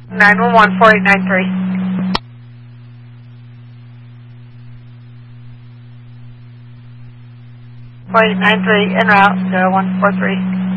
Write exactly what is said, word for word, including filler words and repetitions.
nine one one, four eight nine three. four eight nine three, en route, zero one four three.